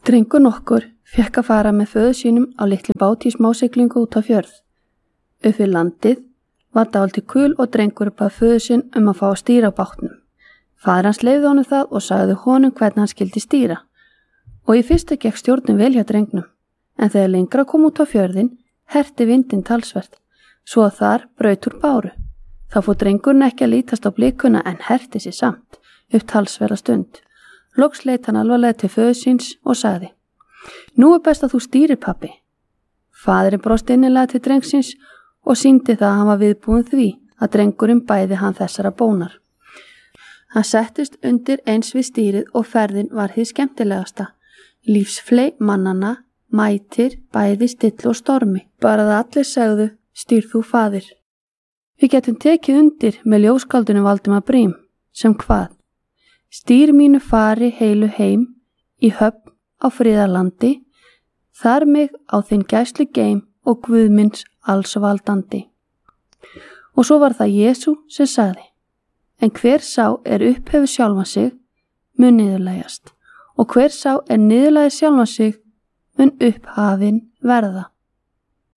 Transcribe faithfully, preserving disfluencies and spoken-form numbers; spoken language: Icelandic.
Drengur nokkur fékk að fara með föður sínum á litlu báti í smásiglingu út á fjörð. Upp við landið var dálítið kul og drengur bað föður sinn um að fá að stýra á bátnum. Faðir hans leyfði honum það og sagði honum hvernig hann skyldi stýra. Og í fyrstu gekk stjórnin vel hjá drengnum, en þegar lengra kom út á fjörðin, herti vindinn talsvert, svo að þar braut úr báru. Þá fór drengurinn ekki að lítast á blikuna en herti sig samt, upp talsverða stund. Loks leit hann alvarlega til föður síns og sagði: Nú er best að þú stýrir, pabbi. Faðirinn brosti innilega til drengsins og sýndi það að hann var viðbúinn því að drengurinn bæði hann þessara bónar. Hann settist undir eins við stýrið og ferðin var hið skemmtilegasta. Lífsfley mannana mætir bæði still og stormi, bara það allir segðu: stýr þú, faðir. Við getum tekið undir með ljóskáldinu Valdimar Briem, sem hvað? Stýr mínu fari heilu heim, í höfn á friðarlandi, þar mig á þinn gæslu geim og Guðmins allsvaldandi. Og svo var það Jesú sem sagði: En hver sá er upphefur sjálfan sig, mun niðurlægjast, og hver sá er niðurlægir sjálfan sig, mun upphafin verða.